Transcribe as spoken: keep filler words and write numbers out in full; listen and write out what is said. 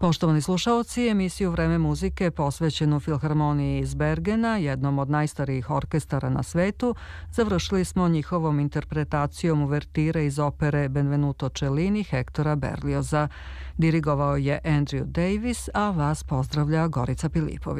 Poštovani slušaoci, emisiju Vreme muzike posvećenu Filharmoniji iz Bergena, jednom od najstarijih orkestara na svetu, završili smo njihovom interpretacijom uvertire iz opere Benvenuto Cellini Hektora Berlioza. Dirigovao je Andrew Davis, a vas pozdravlja Gorica Pilipović.